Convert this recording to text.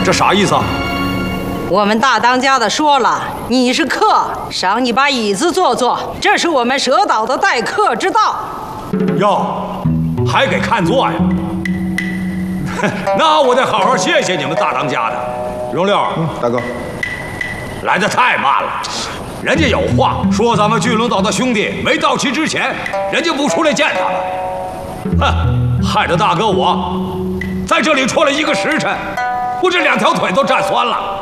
这啥意思啊？ 我们大当家的说了，你是客，赏你把椅子坐坐，这是我们蛇岛的待客之道。 哟，还给看座呀？那我得好好谢谢你们大当家的。荣六， 大哥， 来得太慢了。人家有话说，咱们巨龙岛的兄弟没到齐之前，人家不出来见他们。哼，害得大哥我在这里戳了1个时辰，我这2条腿都站酸了。